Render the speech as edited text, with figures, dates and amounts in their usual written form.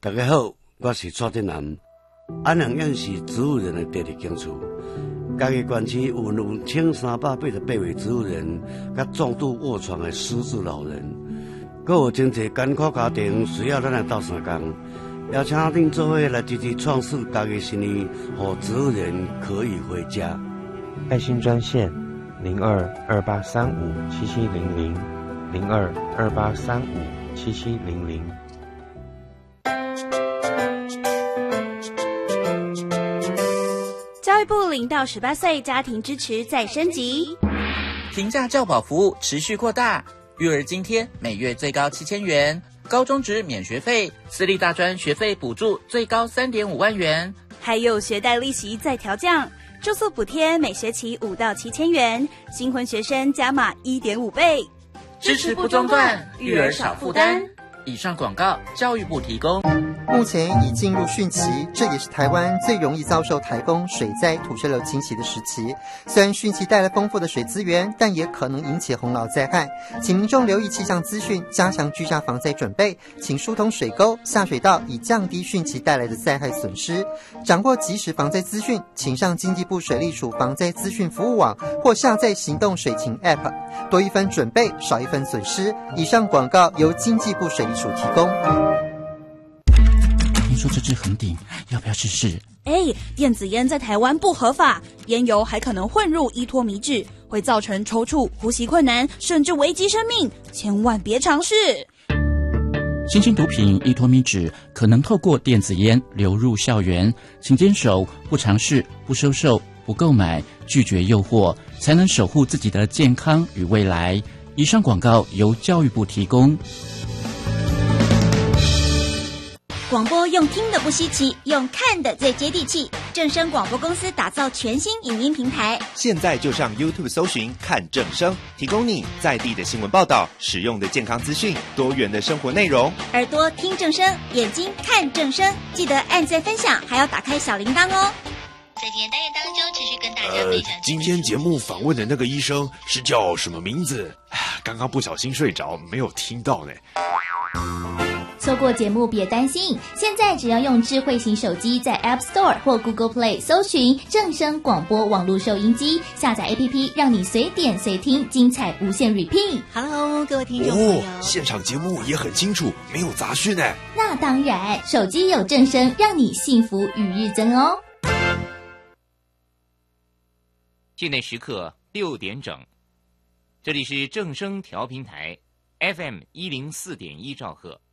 大家好，我是蔡振南。安阳县是植物人的第二警处，嘉义县区有2388位植物人，甲重度卧床的失智老人，阁有真侪艰苦家庭需要咱来斗相共，邀请恁做伙来积极创设嘉义新年，让植物人可以回家。 爱心专线0228357700，0228357700。 教育部0到18岁家庭支持再升级， 平价教保服务持续扩大，育儿津贴每月最高7000元，高中职免学费，私立大专学费补助最高3.5万元， 还有学贷利息再调降，住宿补贴每学期5到7000元，新婚学生加码1.5倍， 支持不中断，育儿少负担。以上广告，教育部提供。 目前已进入汛期，这也是台湾最容易遭受台风、水灾、土石流侵袭的时期。虽然汛期带来丰富的水资源，但也可能引起洪涝灾害，请民众留意气象资讯，加强居家防灾准备，请疏通水沟、下水道，以降低汛期带来的灾害损失。掌握即时防灾资讯，请上经济部水利署防灾资讯服务网或下载行动水情 App， 多一分准备，少一分损失。以上广告由经济部水利署提供。 听说这支很顶，要不要试试？ 电子烟在台湾不合法，烟油还可能混入依托米脂，会造成抽搐、呼吸困难，甚至危及生命，千万别尝试。 新兴毒品依托米脂可能透过电子烟流入校园，请坚守不尝试、不收受、不购买、拒绝诱惑，才能守护自己的健康与未来。以上广告由教育部提供。 广播用听的不稀奇，用看的最接地气。正声广播公司打造全新影音平台， 现在就上 YouTube 搜寻看正声，提供你在地的新闻报道、实用的健康资讯、多元的生活内容。 耳朵听正声，眼睛看正声，记得按赞分享，还要打开小铃铛哦。 在今天单元当中，持续跟大家分享。 今天节目访问的那个医生是叫什么名字？刚刚不小心睡着，没有听到呢。 错过节目别担心，现在只要用智慧型手机在 App Store 或 Google Play 搜寻正声广播网络收音机，下载 APP， 让你随点随听，精彩无限 repeat。 Hello， 各位听众朋友， 现场节目也很清楚，没有杂讯呢。 那当然，手机有正声，让你幸福与日增哦。 现在时刻6点整，这里是正声调频台 FM104.1兆赫。